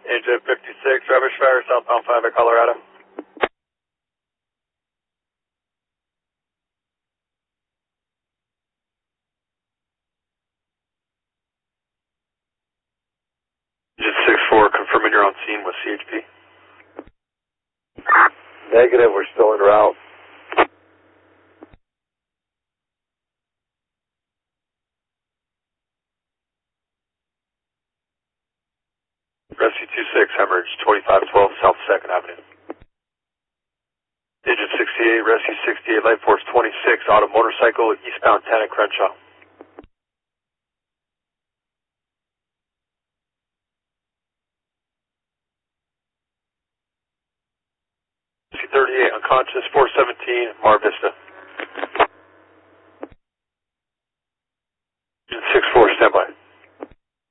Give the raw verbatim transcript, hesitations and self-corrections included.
Agent fifty-six, Rubbish Fire, southbound five at Colorado. Agent six four, confirming you're on scene with C H P. Negative, we're still en route. Rescue two six, hemorrhage, twenty-five twelve South second Avenue. Agent sixty-eight, Rescue sixty-eight, Light Force twenty-six, auto motorcycle, eastbound ten at Crenshaw. C thirty-eight, unconscious, four seventeen, Mar Vista.